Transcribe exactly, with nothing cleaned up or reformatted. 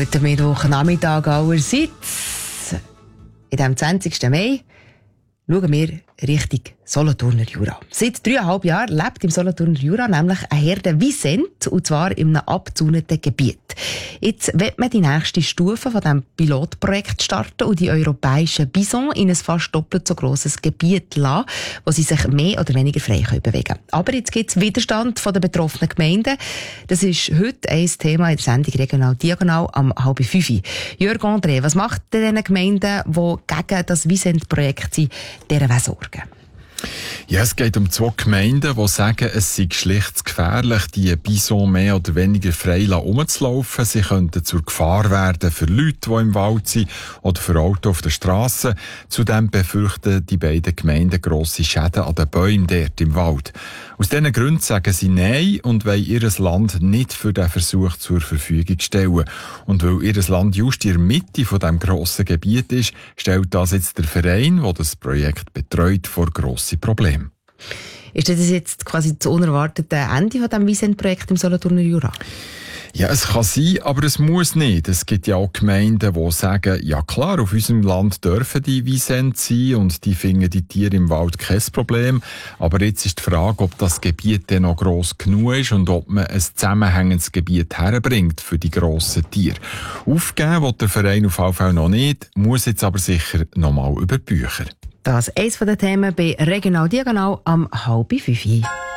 Guten Mittwoch, Nachmittag allerseits. In diesem zwanzigsten Mai schauen wir Richtung Solothurner Jura. Seit dreieinhalb Jahren lebt im Solothurner Jura nämlich eine Herde Wisent, und zwar in einem abgezäunten Gebiet. Jetzt will man die nächste Stufe von diesem Pilotprojekt starten und die europäischen Bison in ein fast doppelt so grosses Gebiet lassen, wo sie sich mehr oder weniger frei bewegen können. Aber jetzt gibt es Widerstand von den betroffenen Gemeinden. Das ist heute ein Thema in der Sendung Regional Diagonal am halb fünf. Jörg André, was macht denn den Gemeinden, die gegen das Wisent-Projekt sind, deren Sorgen? Ja, es geht um zwei Gemeinden, die sagen, es sei schlicht zu gefährlich, die Bison mehr oder weniger frei rumzulaufen. Sie könnten zur Gefahr werden für Leute, die im Wald sind, oder für Autos auf der Strasse. Zudem befürchten die beiden Gemeinden grosse Schäden an den Bäumen dort im Wald. Aus diesen Gründen sagen sie Nein und wollen ihr Land nicht für diesen Versuch zur Verfügung stellen. Und weil ihr Land just in der Mitte von diesem grossen Gebiet ist, stellt das jetzt der Verein, der das Projekt betreut, vor grosse Probleme. Ist das jetzt quasi das unerwartete Ende von diesem Wisent-Projekt im Solothurner Jura? Ja, es kann sein, aber es muss nicht. Es gibt ja auch Gemeinden, die sagen, ja klar, auf unserem Land dürfen die Wisent sein und die finden die Tiere im Wald kein Problem. Aber jetzt ist die Frage, ob das Gebiet dann noch gross genug ist und ob man ein zusammenhängendes Gebiet herbringt für die grossen Tiere. Aufgeben will der Verein auf jeden Fall noch nicht, muss jetzt aber sicher noch mal über die Bücher. Das ist eines der Themen bei Regional Diagonal am halb fünf.